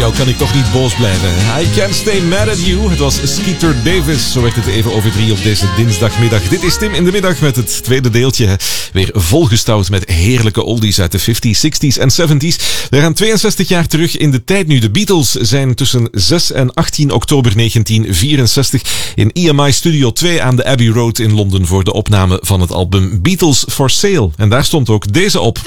jou kan ik toch niet boos blijven. I can't stay mad at you. Het was Skeeter Davis. Zo werd het even over 3 op deze dinsdagmiddag. Dit is Tim in de middag met het tweede deeltje. Weer volgestouwd met heerlijke oldies uit de 50s, 60s en 70s. We gaan 62 jaar terug in de tijd nu. De Beatles zijn tussen 6 en 18 oktober 1964 in EMI Studio 2 aan de Abbey Road in Londen voor de opname van het album Beatles for Sale. En daar stond ook deze op.